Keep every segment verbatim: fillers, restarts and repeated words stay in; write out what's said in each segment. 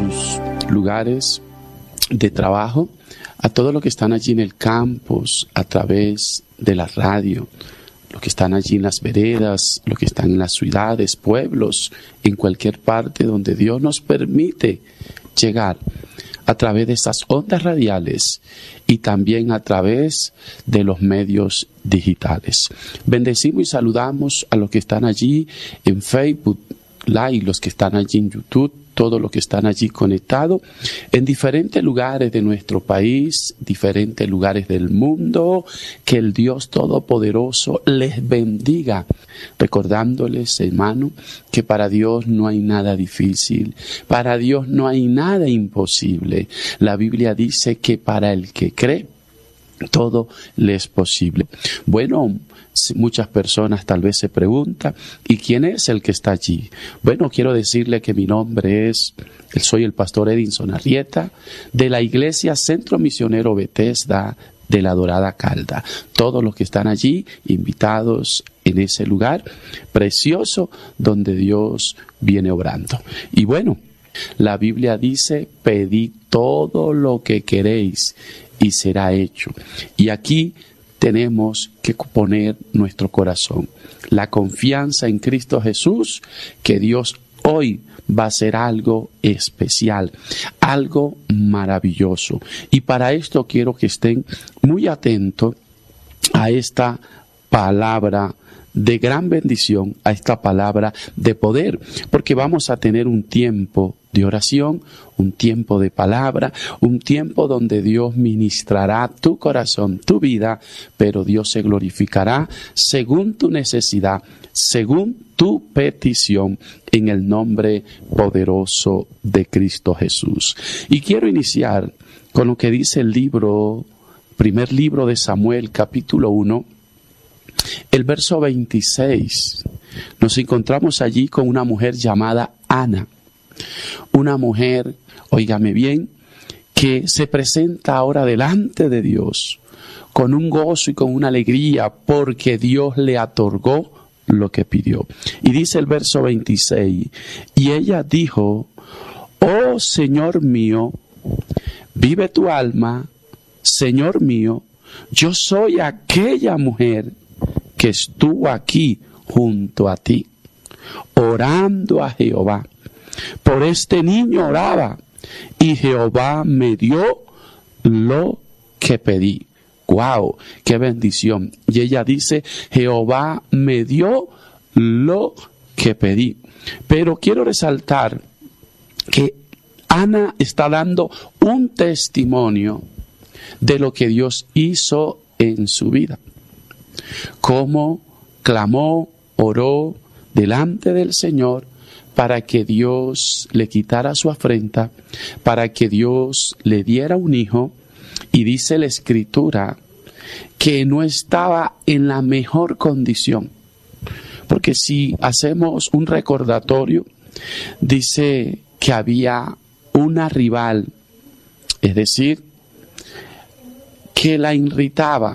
sus lugares de trabajo, a todos los que están allí en el campus, a través de la radio, los que están allí en las veredas, los que están en las ciudades, pueblos, en cualquier parte donde Dios nos permite llegar a través de estas ondas radiales y también a través de los medios digitales. Bendecimos y saludamos a los que están allí en Facebook Live, los que están allí en YouTube, todos los que están allí conectados en diferentes lugares de nuestro país, diferentes lugares del mundo. Que el Dios Todopoderoso les bendiga, recordándoles, hermano, que para Dios no hay nada difícil, para Dios no hay nada imposible. La Biblia dice que para el que cree, todo le es posible. Bueno, muchas personas tal vez se preguntan, ¿y quién es el que está allí? Bueno, quiero decirle que mi nombre es, soy el pastor Edinson Arrieta, de la Iglesia Centro Misionero Bethesda de la Dorada Calda. Todos los que están allí, invitados en ese lugar precioso donde Dios viene obrando. Y bueno, la Biblia dice, pedid todo lo que queréis y será hecho. Y aquí tenemos que poner nuestro corazón, la confianza en Cristo Jesús, que Dios hoy va a hacer algo especial, algo maravilloso. Y para esto quiero que estén muy atentos a esta palabra de gran bendición, a esta palabra de poder, porque vamos a tener un tiempo de oración, un tiempo de palabra, un tiempo donde Dios ministrará tu corazón, tu vida, pero Dios se glorificará según tu necesidad, según tu petición, en el nombre poderoso de Cristo Jesús. Y quiero iniciar con lo que dice el libro, primer libro de Samuel, capítulo uno, el verso veintiséis. Nos encontramos allí con una mujer llamada Ana. Una mujer, óigame bien, que se presenta ahora delante de Dios con un gozo y con una alegría porque Dios le otorgó lo que pidió. Y dice el verso veintiséis, y ella dijo, oh Señor mío, vive tu alma, Señor mío, yo soy aquella mujer que estuvo aquí junto a ti, orando a Jehová. Por este niño oraba, y Jehová me dio lo que pedí. ¡Wow! ¡Qué bendición! Y ella dice, Jehová me dio lo que pedí. Pero quiero resaltar que Ana está dando un testimonio de lo que Dios hizo en su vida. Cómo clamó, oró delante del Señor para que Dios le quitara su afrenta, para que Dios le diera un hijo. Y dice la Escritura que no estaba en la mejor condición. Porque si hacemos un recordatorio, dice que había una rival, es decir, que la irritaba,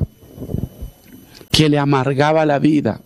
que le amargaba la vida,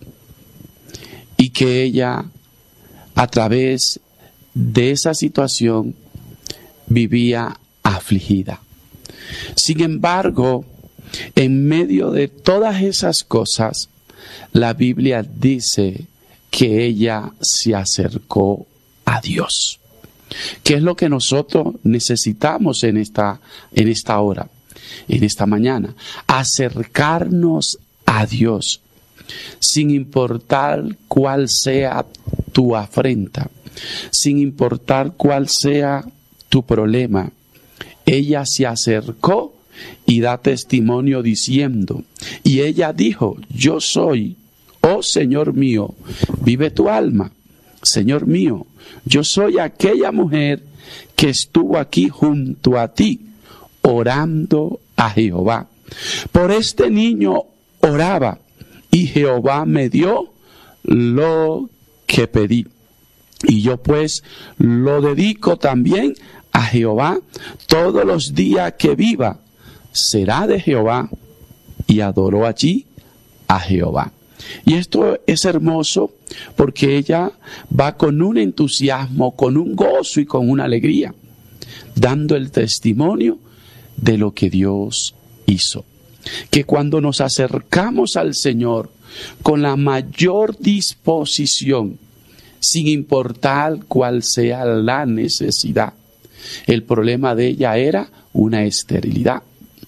y que ella, a través de esa situación, vivía afligida. Sin embargo, en medio de todas esas cosas, la Biblia dice que ella se acercó a Dios. ¿Qué es lo que nosotros necesitamos en esta, en esta hora, en esta mañana? Acercarnos a Dios, sin importar cuál sea tu afrenta, sin importar cuál sea tu problema. Ella se acercó y da testimonio diciendo, y ella dijo, yo soy, oh Señor mío, vive tu alma, Señor mío, yo soy aquella mujer que estuvo aquí junto a ti, orando a Jehová. Por este niño oraba, y Jehová me dio lo que pedí. Y yo pues lo dedico también a Jehová todos los días que viva. Será de Jehová. Y adoró allí a Jehová. Y esto es hermoso porque ella va con un entusiasmo, con un gozo y con una alegría. dando el testimonio de lo que Dios hizo. Que cuando nos acercamos al Señor con la mayor disposición, sin importar cuál sea la necesidad. El problema de ella era una esterilidad.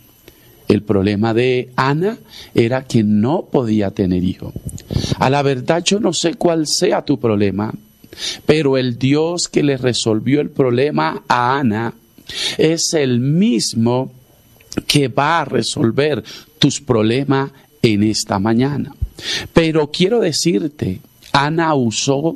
El problema de Ana era que no podía tener hijo. A la verdad, yo no sé cuál sea tu problema, pero el Dios que le resolvió el problema a Ana es el mismo que va a resolver tus problemas en esta mañana. Pero quiero decirte, Ana usó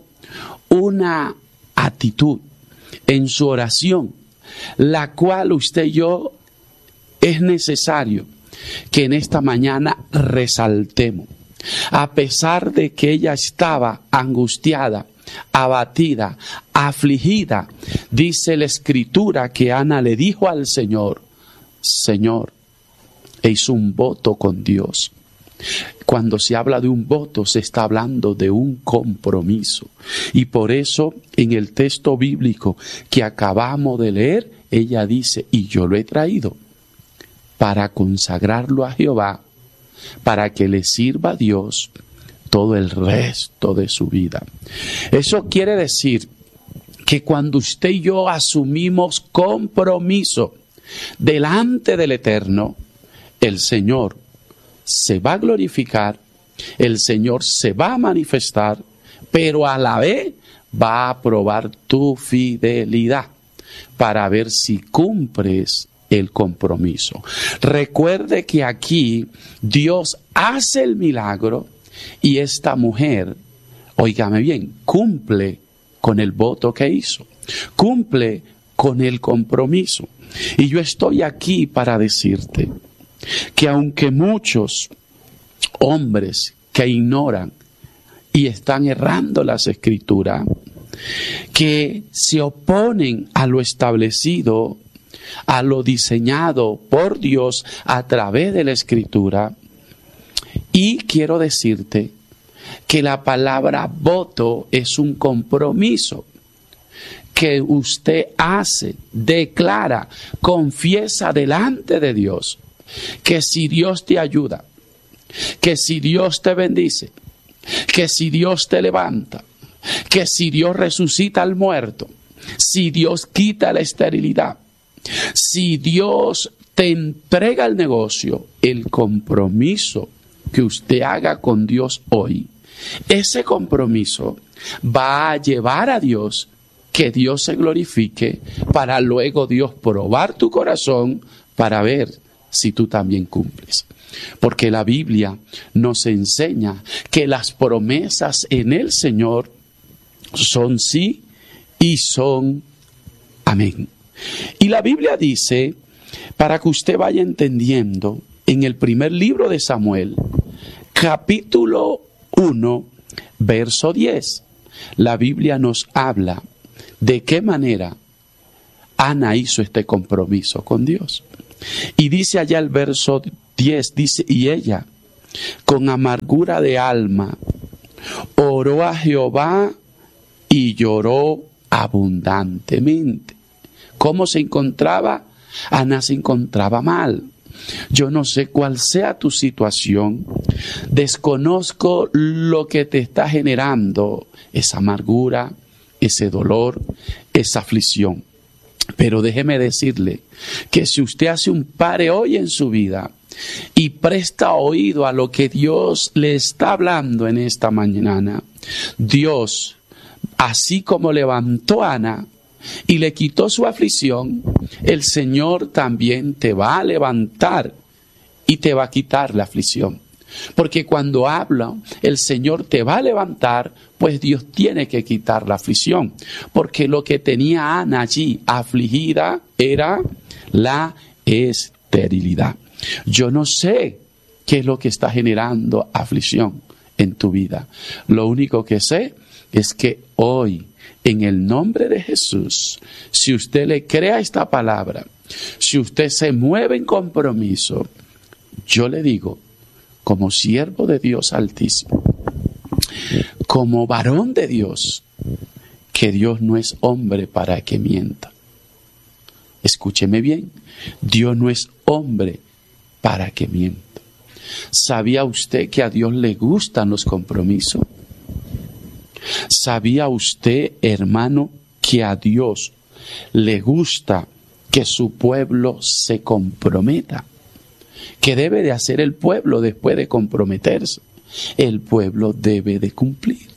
una actitud en su oración, la cual usted y yo es necesario que en esta mañana resaltemos. A pesar de que ella estaba angustiada, abatida, afligida, dice la Escritura que Ana le dijo al Señor, Señor, e hizo un voto con Dios. Cuando se habla de un voto, se está hablando de un compromiso. Y por eso, en el texto bíblico que acabamos de leer, ella dice, y yo lo he traído para consagrarlo a Jehová, para que le sirva a Dios todo el resto de su vida. Eso quiere decir que cuando usted y yo asumimos compromiso delante del Eterno, el Señor se va a glorificar, el Señor se va a manifestar, pero a la vez va a probar tu fidelidad para ver si cumples el compromiso. Recuerde que aquí Dios hace el milagro y esta mujer, óigame bien, cumple con el voto que hizo, cumple con el compromiso. Y yo estoy aquí para decirte que aunque muchos hombres que ignoran y están errando las Escrituras, que se oponen a lo establecido, a lo diseñado por Dios a través de la Escritura, y quiero decirte que la palabra voto es un compromiso que usted hace, declara, confiesa delante de Dios, que si Dios te ayuda, que si Dios te bendice, que si Dios te levanta, que si Dios resucita al muerto, si Dios quita la esterilidad, si Dios te entrega el negocio, el compromiso que usted haga con Dios hoy, ese compromiso va a llevar a Dios que Dios se glorifique, para luego Dios probar tu corazón para ver si tú también cumples. Porque la Biblia nos enseña que las promesas en el Señor son sí y son amén. Y la Biblia dice, para que usted vaya entendiendo, en el primer libro de Samuel, capítulo uno, verso diez, la Biblia nos habla de qué manera Ana hizo este compromiso con Dios. Y dice allá el verso diez, dice, y ella, con amargura de alma, oró a Jehová y lloró abundantemente. ¿Cómo se encontraba? Ana se encontraba mal. Yo no sé cuál sea tu situación, desconozco lo que te está generando esa amargura, ese dolor, esa aflicción. Pero déjeme decirle que si usted hace un pare hoy en su vida y presta oído a lo que Dios le está hablando en esta mañana, Dios, así como levantó a Ana y le quitó su aflicción, el Señor también te va a levantar y te va a quitar la aflicción. Porque cuando habla, el Señor te va a levantar, pues Dios tiene que quitar la aflicción. Porque lo que tenía Ana allí afligida era la esterilidad. Yo no sé qué es lo que está generando aflicción en tu vida. Lo único que sé es que hoy, en el nombre de Jesús, si usted le crea esta palabra, si usted se mueve en compromiso, yo le digo, como siervo de Dios Altísimo, como varón de Dios, que Dios no es hombre para que mienta. Escúcheme bien, Dios no es hombre para que mienta. ¿Sabía usted que a Dios le gustan los compromisos? ¿Sabía usted, hermano, que a Dios le gusta que su pueblo se comprometa? ¿Qué debe de hacer el pueblo después de comprometerse? El pueblo debe de cumplir.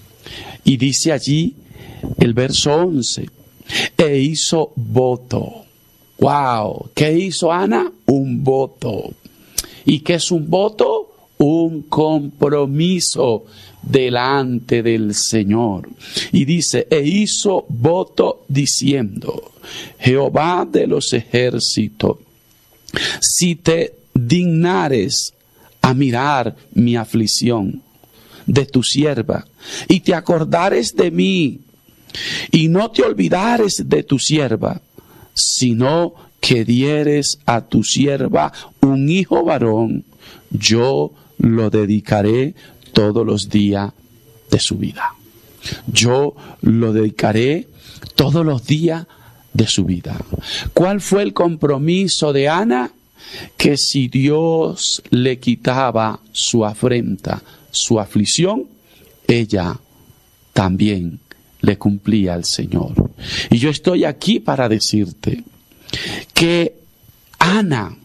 Y dice allí el verso once, e hizo voto. ¡Wow! ¿Qué hizo Ana? Un voto. ¿Y qué es un voto? Un compromiso delante del Señor. Y dice, e hizo voto diciendo, Jehová de los ejércitos, si te dignares a mirar mi aflicción de tu sierva, y te acordares de mí, y no te olvidares de tu sierva, sino que dieres a tu sierva un hijo varón, yo lo dedicaré todos los días de su vida. Yo lo dedicaré todos los días de su vida. ¿Cuál fue el compromiso de Ana? Que si Dios le quitaba su afrenta, su aflicción, ella también le cumplía al Señor. Y yo estoy aquí para decirte que Ana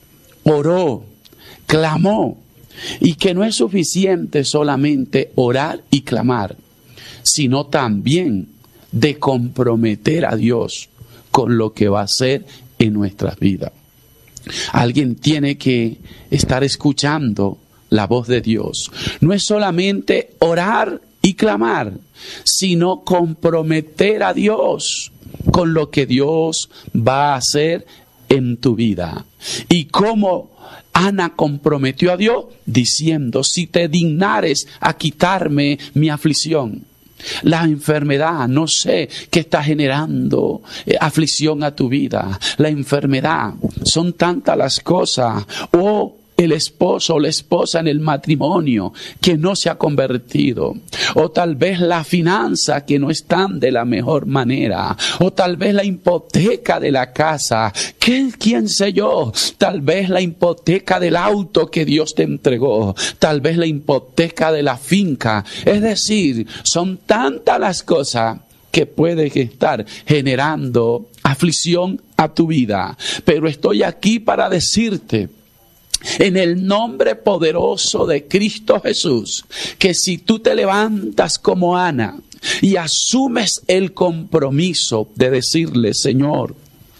oró, clamó, y que no es suficiente solamente orar y clamar, sino también de comprometer a Dios con lo que va a hacer en nuestras vidas. Alguien tiene que estar escuchando la voz de Dios. No es solamente orar y clamar, sino comprometer a Dios con lo que Dios va a hacer en tu vida. Y cómo Ana comprometió a Dios diciendo, si te dignares a quitarme mi aflicción. La enfermedad, no sé qué está generando eh, aflicción a tu vida. La enfermedad, son tantas las cosas. O el esposo o la esposa en el matrimonio que no se ha convertido. O tal vez la finanza que no están de la mejor manera. O tal vez la hipoteca de la casa. ¿Qué, quién sé yo? Tal vez la hipoteca del auto que Dios te entregó. Tal vez la hipoteca de la finca. Es decir, son tantas las cosas que pueden estar generando aflicción a tu vida. Pero estoy aquí para decirte, en el nombre poderoso de Cristo Jesús, que si tú te levantas como Ana y asumes el compromiso de decirle, Señor,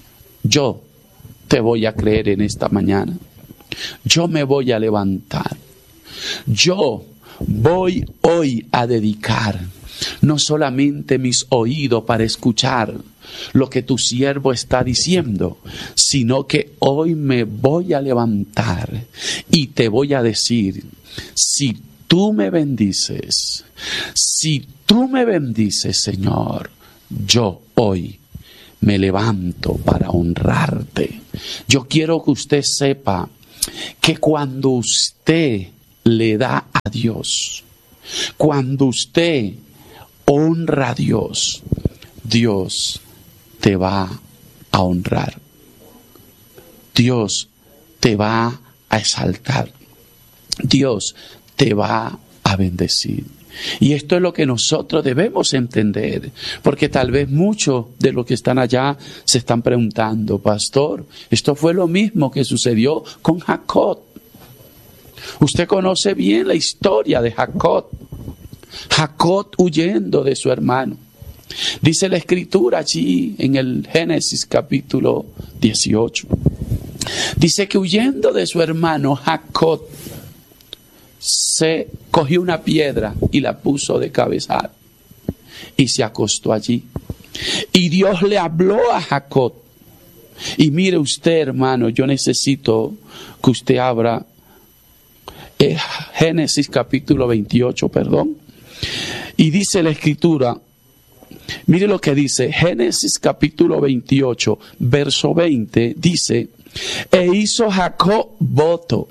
yo te voy a creer en esta mañana, yo me voy a levantar, yo voy hoy a dedicar no solamente mis oídos para escuchar lo que tu siervo está diciendo, sino que hoy me voy a levantar y te voy a decir, si tú me bendices, si tú me bendices, Señor, yo hoy me levanto para honrarte. Yo quiero que usted sepa que cuando usted le da a Dios, cuando usted honra a Dios, Dios te va a honrar. Dios te va a exaltar. Dios te va a bendecir. Y esto es lo que nosotros debemos entender, porque tal vez muchos de los que están allá se están preguntando, pastor, esto fue lo mismo que sucedió con Jacob. Usted conoce bien la historia de Jacob. Jacob huyendo de su hermano. Dice la escritura allí en el Génesis capítulo dieciocho. Dice que huyendo de su hermano Jacob, se cogió una piedra y la puso de cabezal y se acostó allí. Y Dios le habló a Jacob. Y mire usted, hermano, yo necesito que usted abra eh, Génesis capítulo veintiocho, perdón. Y dice la escritura, mire lo que dice, Génesis capítulo veintiocho, verso veinte, dice, e hizo Jacob voto.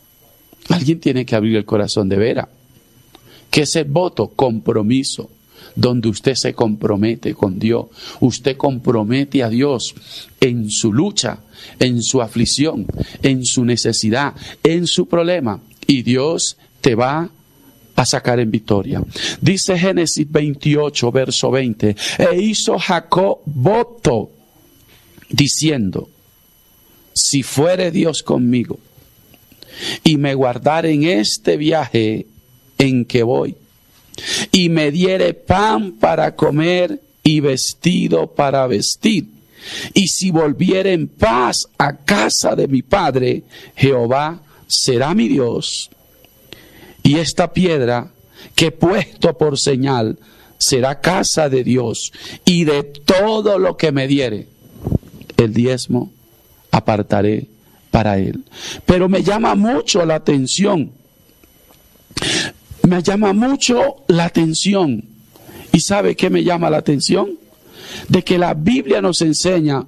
Alguien tiene que abrir el corazón de veras. ¿Qué es el voto? Compromiso. donde usted se compromete con Dios. Usted compromete a Dios en su lucha, en su aflicción, en su necesidad, en su problema. Y Dios te va a sacar en victoria. Dice Génesis veintiocho, verso veinte. E hizo Jacob voto, diciendo: si fuere Dios conmigo, y me guardare en este viaje en que voy, y me diere pan para comer y vestido para vestir, y si volviere en paz a casa de mi padre, Jehová será mi Dios, y esta piedra que he puesto por señal será casa de Dios, y de todo lo que me diere, el diezmo apartaré para él. Pero me llama mucho la atención, me llama mucho la atención, ¿y sabe qué me llama la atención? De que la Biblia nos enseña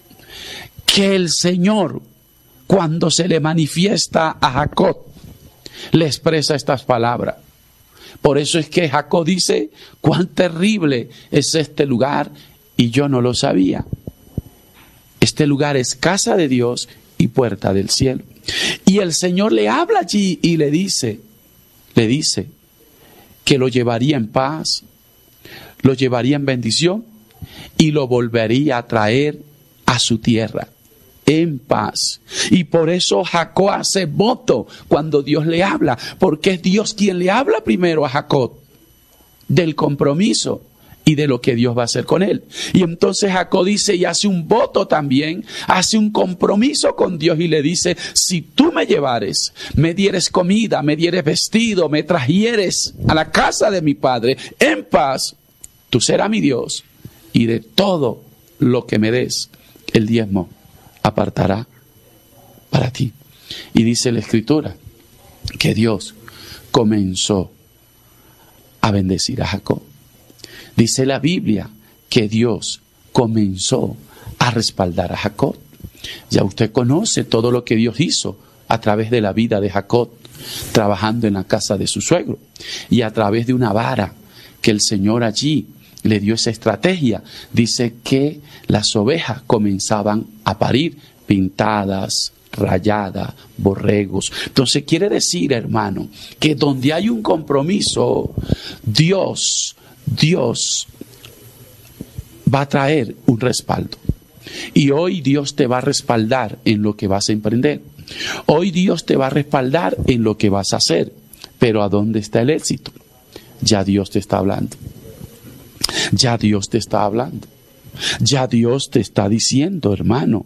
que el Señor, cuando se le manifiesta a Jacob, le expresa estas palabras. Por eso es que Jacob dice: cuán terrible es este lugar, y yo no lo sabía. Este lugar es casa de Dios y puerta del cielo. Y el Señor le habla allí y le dice, le dice que lo llevaría en paz, lo llevaría en bendición y lo volvería a traer a su tierra en paz. Y por eso Jacob hace voto cuando Dios le habla, porque es Dios quien le habla primero a Jacob del compromiso y de lo que Dios va a hacer con él. Y entonces Jacob dice y hace un voto también, hace un compromiso con Dios y le dice: si tú me llevares, me dieres comida, me dieres vestido, me trajeres a la casa de mi padre en paz, tú serás mi Dios, y de todo lo que me des, el diezmo apartará para ti. Y dice la Escritura que Dios comenzó a bendecir a Jacob. Dice la Biblia que Dios comenzó a respaldar a Jacob. Ya usted conoce todo lo que Dios hizo a través de la vida de Jacob, trabajando en la casa de su suegro, y a través de una vara que el Señor allí le dio esa estrategia. Dice que las ovejas comenzaban a parir pintadas, rayadas, borregos. Entonces quiere decir, hermano, que donde hay un compromiso, Dios, Dios va a traer un respaldo. Y hoy Dios te va a respaldar en lo que vas a emprender. Hoy Dios te va a respaldar en lo que vas a hacer. Pero ¿a dónde está el éxito? Ya Dios te está hablando. Ya Dios te está hablando. Ya Dios te está diciendo, hermano.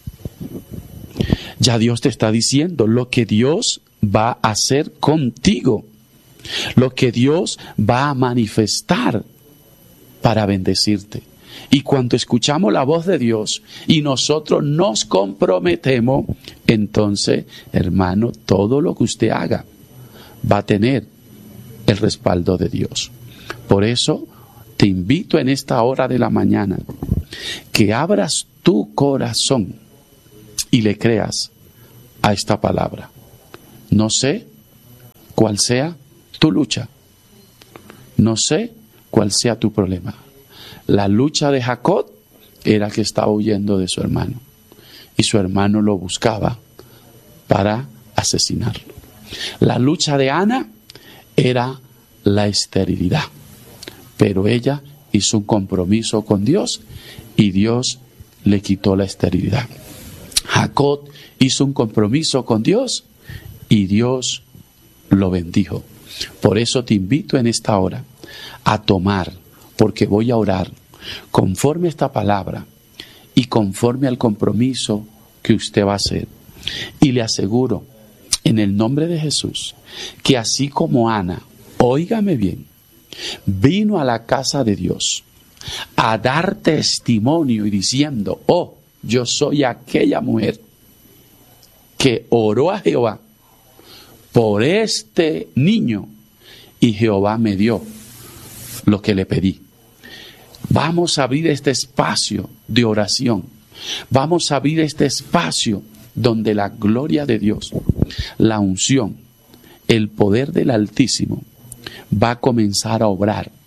Ya Dios te está diciendo lo que Dios va a hacer contigo. Lo que Dios va a manifestar para bendecirte. Y cuando escuchamos la voz de Dios y nosotros nos comprometemos, entonces, hermano, todo lo que usted haga va a tener el respaldo de Dios. Por eso te invito en esta hora de la mañana que abras tu corazón y le creas a esta palabra. No sé cuál sea tu lucha. No sé cuál sea tu problema. La lucha de Jacob era que estaba huyendo de su hermano. Y su hermano lo buscaba para asesinarlo. La lucha de Ana era la esterilidad. Pero ella hizo un compromiso con Dios y Dios le quitó la esterilidad. Jacob hizo un compromiso con Dios y Dios lo bendijo. Por eso te invito en esta hora a tomar, porque voy a orar conforme a esta palabra y conforme al compromiso que usted va a hacer. Y le aseguro, en el nombre de Jesús, que así como Ana, óigame bien, vino a la casa de Dios a dar testimonio y diciendo: oh, yo soy aquella mujer que oró a Jehová por este niño y Jehová me dio lo que le pedí. Vamos a abrir este espacio de oración. Vamos a abrir este espacio donde la gloria de Dios, la unción, el poder del Altísimo va a comenzar a obrar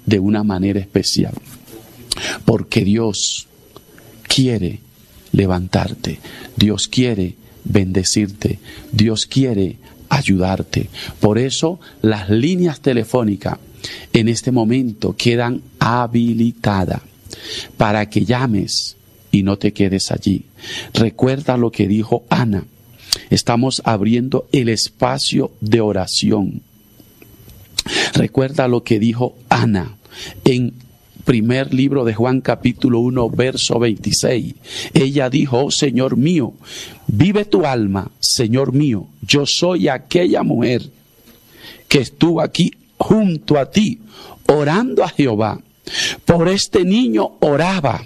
de una manera especial. Porque Dios quiere levantarte. Dios quiere bendecirte. Dios quiere ayudarte. Por eso las líneas telefónicas en este momento quedan habilitadas para que llames y no te quedes allí. Recuerda lo que dijo Ana. Estamos abriendo el espacio de oración. Recuerda lo que dijo Ana en primer libro de Juan capítulo uno verso veintiséis. Ella dijo: oh Señor mío, vive tu alma, Señor mío, yo soy aquella mujer que estuvo aquí junto a ti orando a Jehová. Por este niño oraba.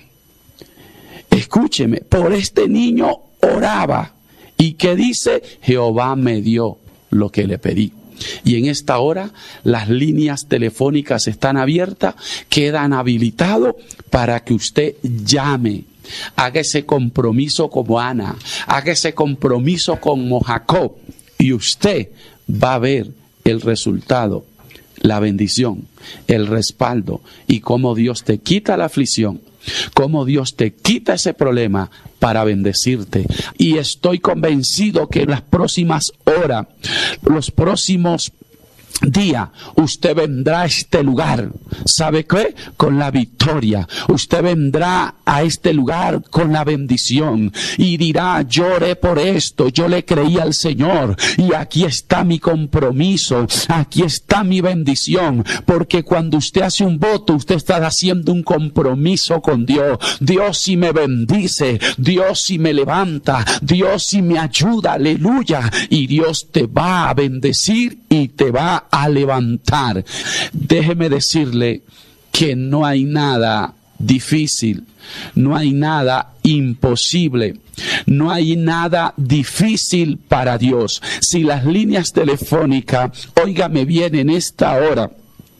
Escúcheme, por este niño oraba. ¿Y qué dice? Jehová me dio lo que le pedí. Y en esta hora las líneas telefónicas están abiertas, quedan habilitados para que usted llame. Haga ese compromiso como Ana, haga ese compromiso como Jacob, y usted va a ver el resultado, la bendición, el respaldo, y cómo Dios te quita la aflicción, cómo Dios te quita ese problema para bendecirte. Y estoy convencido que en las próximas horas, los próximos día, usted vendrá a este lugar, ¿sabe qué? Con la victoria. Usted vendrá a este lugar con la bendición y dirá: yo oré por esto, yo le creí al Señor y aquí está mi compromiso, aquí está mi bendición. Porque cuando usted hace un voto, usted está haciendo un compromiso con Dios. Dios si me bendice, Dios si me levanta, Dios si me ayuda, aleluya. Y Dios te va a bendecir y te va a levantar. Déjeme decirle que no hay nada difícil, no hay nada imposible, no hay nada difícil para Dios. Si las líneas telefónicas, óigame bien en esta hora,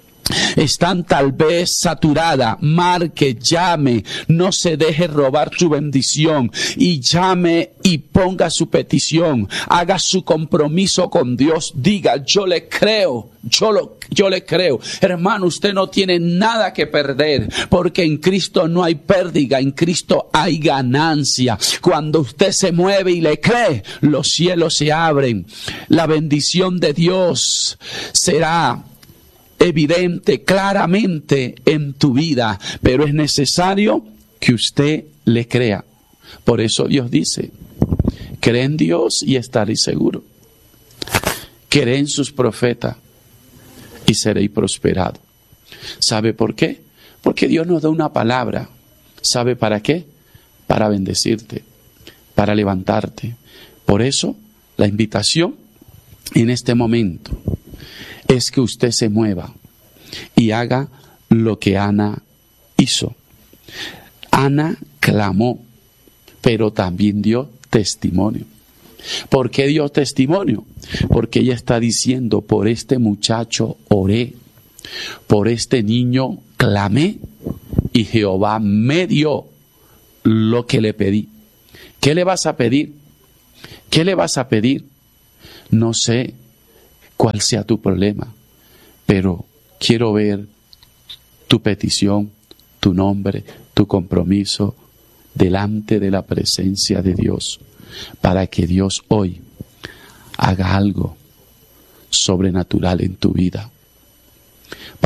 están tal vez saturadas, marque, llame, no se deje robar su bendición y llame y ponga su petición, haga su compromiso con Dios, diga: yo le creo, yo lo Yo le creo. Hermano, usted no tiene nada que perder, porque en Cristo no hay pérdida, en Cristo hay ganancia. Cuando usted se mueve y le cree, los cielos se abren. La bendición de Dios será evidente claramente en tu vida, pero es necesario que usted le crea. Por eso Dios dice: cree en Dios y estaréis seguros. Cree en sus profetas y seréis prosperados. ¿Sabe por qué? Porque Dios nos da una palabra. ¿Sabe para qué? Para bendecirte, para levantarte. Por eso la invitación en este momento es que usted se mueva y haga lo que Ana hizo. Ana clamó, pero también dio testimonio. ¿Por qué dio testimonio? Porque ella está diciendo: por este muchacho oré, por este niño clamé y Jehová me dio lo que le pedí. ¿Qué le vas a pedir? ¿Qué le vas a pedir? No sé cuál sea tu problema, pero quiero ver tu petición, tu nombre, tu compromiso delante de la presencia de Dios, para que Dios hoy haga algo sobrenatural en tu vida.